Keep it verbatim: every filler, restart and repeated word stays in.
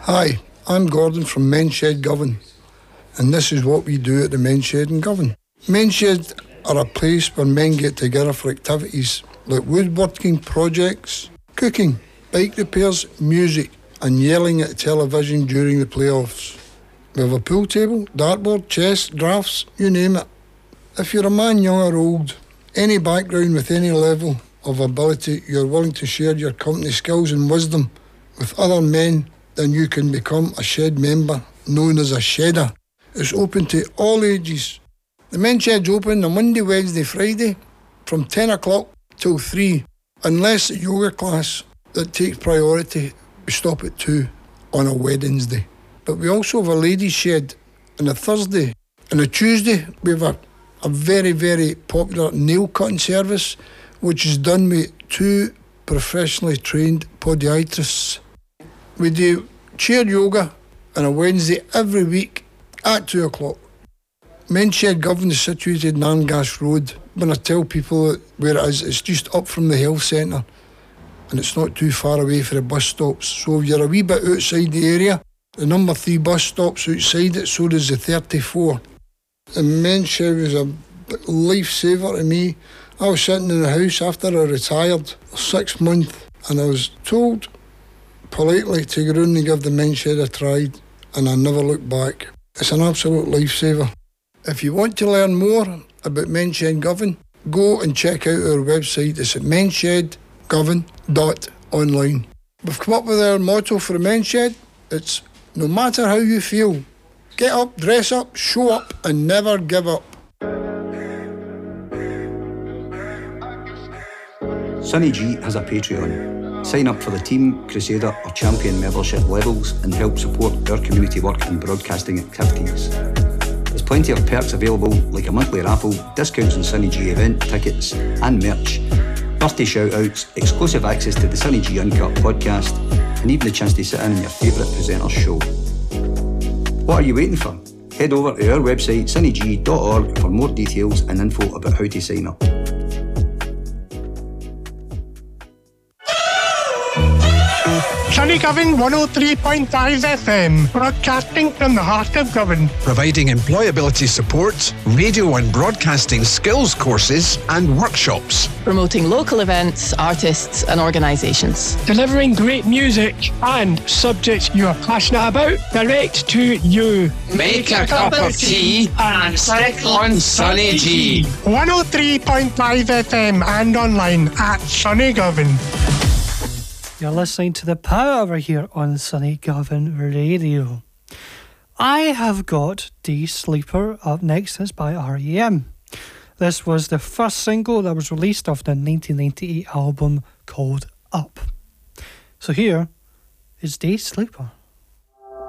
Hi, I'm Gordon from Men's Shed Govan, and this is what we do at the Men's Shed in Govan. Men's Shed are a place where men get together for activities like woodworking projects, cooking, bike repairs, music, and yelling at the television during the playoffs. We have a pool table, dartboard, chess, drafts, you name it. If you're a man, young or old, any background with any level of ability, you're willing to share your company skills and wisdom with other men, then you can become a shed member known as a shedder. It's open to all ages. The Men's Shed's open on Monday, Wednesday, Friday from ten o'clock till three, unless a yoga class that takes priority, we stop at two on a Wednesday. But we also have a ladies' shed on a Thursday. On a Tuesday, we have a, a very, very popular nail cutting service, which is done with two professionally trained podiatrists. We do chair yoga on a Wednesday every week at two o'clock. Men's Shed Govan is situated in Arngash Road. When I tell people where it is, it's just up from the health centre and it's not too far away for the bus stops. So if you're a wee bit outside the area, the number three bus stops outside it, so does the thirty-four. The Men's Shed was a lifesaver to me. I was sitting in the house after I retired, six months, and I was told politely to go round and give the Men's Shed a try, and I never looked back. It's an absolute lifesaver. If you want to learn more about Men's Shed Govan, go and check out our website. It's at men's shed govan dot online. We've come up with our motto for the Men's Shed. It's no matter how you feel, get up, dress up, show up, and never give up. Sunny G has a Patreon. Sign up for the Team, Crusader or Champion membership levels and help support our community work and broadcasting activities. There's plenty of perks available, like a monthly raffle, discounts on Sunny G event tickets and merch, birthday shout-outs, exclusive access to the Sunny G Uncut podcast, and even the chance to sit in on your favourite presenter's show. What are you waiting for? Head over to our website sunny g dot org for more details and info about how to sign up. Sunny Govan one oh three point five F M, broadcasting from the heart of Govan. Providing employability support, radio and broadcasting skills courses and workshops. Promoting local events, artists and organisations. Delivering great music and subjects you are passionate about direct to you. Make a cup of tea and sit on Sunny G. one oh three point five F M and online at Sunny Govan. You're listening to The Power Hour here on Sunny Govan Radio. I have got D Sleeper up next. It's by R E M. This was the first single that was released off the nineteen ninety-eight album called Up. So here is D Sleeper.